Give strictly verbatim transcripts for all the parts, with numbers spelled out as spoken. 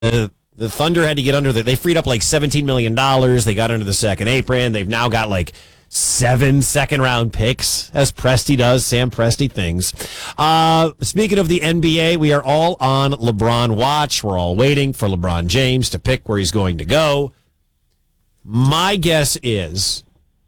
Uh, the Thunder had to get under the. They freed up like seventeen million dollars. They got under the second apron. They've now got like seven second round picks, as Presti does, Sam Presti things. Uh, speaking of the N B A, we are all on LeBron watch. We're all waiting for LeBron James to pick where he's going to go. My guess is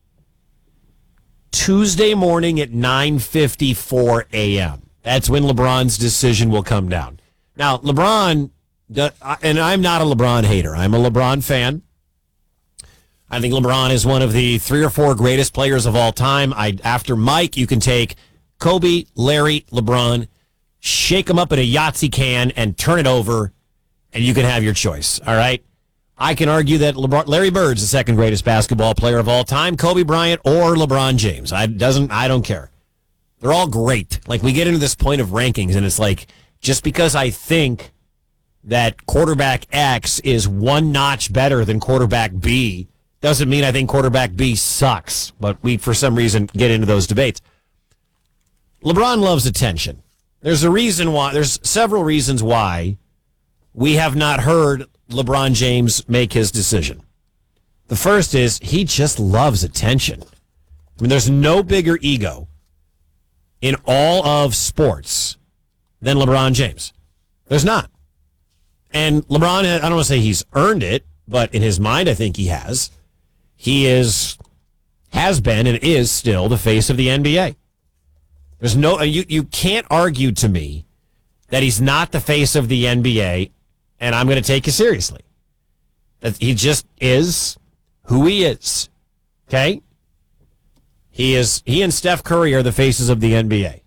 Tuesday morning at nine fifty-four a.m. That's when LeBron's decision will come down. Now, LeBron, and I'm not a LeBron hater. I'm a LeBron fan. I think LeBron is one of the three or four greatest players of all time. I, after Mike, you can take Kobe, Larry, LeBron, shake them up in a Yahtzee can and turn it over, and you can have your choice, all right? I can argue that LeBron, Larry Bird's the second greatest basketball player of all time, Kobe Bryant or LeBron James. I doesn't. I don't care. They're all great. Like, we get into this point of rankings, and it's like, just because I think that quarterback X is one notch better than quarterback B doesn't mean I think quarterback B sucks, but we, for some reason, get into those debates. LeBron loves attention. There's a reason why, there's several reasons why we have not heard LeBron James make his decision. The first is he just loves attention. I mean, there's no bigger ego in all of sports than LeBron James. There's not. And LeBron, I don't want to say he's earned it, but in his mind, I think he has. He is, has been and is still the face of the N B A. There's no, you, you can't argue to me that he's not the face of the N B A, and I'm going to take you seriously. That he just is who he is. Okay? He is, he and Steph Curry are the faces of the N B A.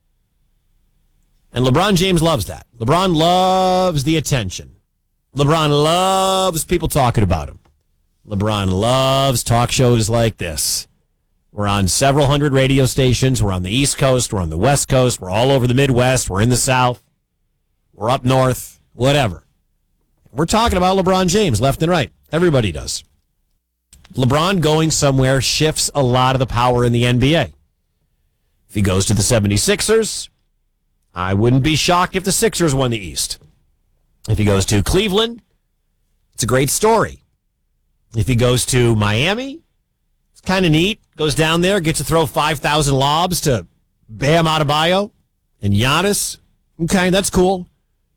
And LeBron James loves that. LeBron loves the attention. LeBron loves people talking about him. LeBron loves talk shows like this. We're on several hundred radio stations. We're on the East Coast. We're on the West Coast. We're all over the Midwest. We're in the South. We're up north. Whatever. We're talking about LeBron James left and right. Everybody does. LeBron going somewhere shifts a lot of the power in the N B A. If he goes to the seventy-sixers, I wouldn't be shocked if the Sixers won the East. If he goes to Cleveland, it's a great story. If he goes to Miami, it's kind of neat. Goes down there, gets to throw five thousand lobs to Bam Adebayo and Giannis. Okay, that's cool.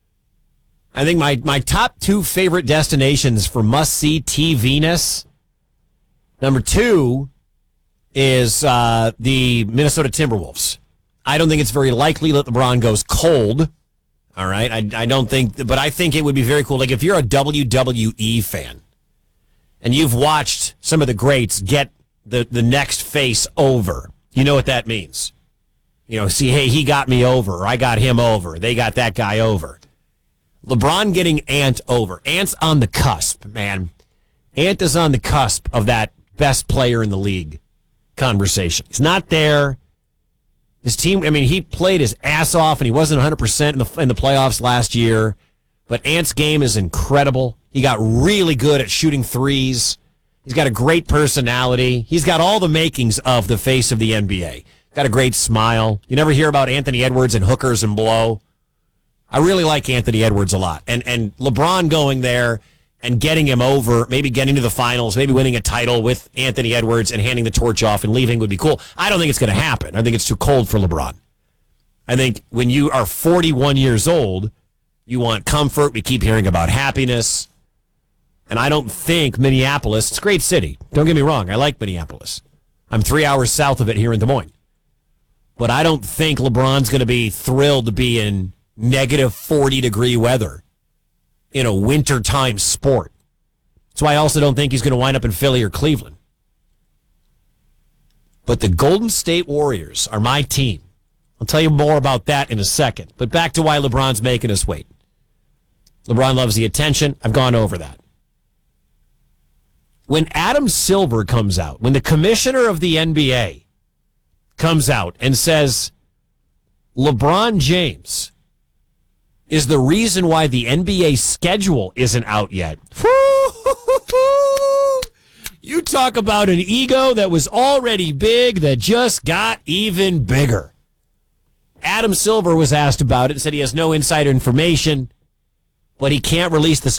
I think my, my top two favorite destinations for must-see T V-ness, number two is uh, the Minnesota Timberwolves. I don't think it's very likely that LeBron goes cold. All right, I, I don't think, but I think it would be very cool. Like, if you're a W W E fan and you've watched some of the greats get the, the next face over, you know what that means. You know, see, hey, he got me over, or I got him over, they got that guy over. LeBron getting Ant over. Ant's on the cusp, man. Ant is on the cusp of that best player in the league conversation. He's not there. His team, I mean, he played his ass off, and he wasn't one hundred percent in the, in the playoffs last year. But Ant's game is incredible. He got really good at shooting threes. He's got a great personality. He's got all the makings of the face of the N B A. Got a great smile. You never hear about Anthony Edwards and hookers and blow. I really like Anthony Edwards a lot. And and LeBron going there and getting him over, maybe getting to the finals, maybe winning a title with Anthony Edwards and handing the torch off and leaving would be cool. I don't think it's going to happen. I think it's too cold for LeBron. I think when you are forty-one years old, you want comfort. We keep hearing about happiness. And I don't think Minneapolis, it's a great city. Don't get me wrong. I like Minneapolis. I'm three hours south of it here in Des Moines. But I don't think LeBron's going to be thrilled to be in negative forty degree weather in a wintertime sport. That's why I also don't think he's going to wind up in Philly or Cleveland. But the Golden State Warriors are my team. I'll tell you more about that in a second. But back to why LeBron's making us wait. LeBron loves the attention. I've gone over that. When Adam Silver comes out, when the commissioner of the N B A comes out and says LeBron James is the reason why the N B A schedule isn't out yet. You talk about an ego that was already big that just got even bigger. Adam Silver was asked about it and said he has no insider information. but he can't release the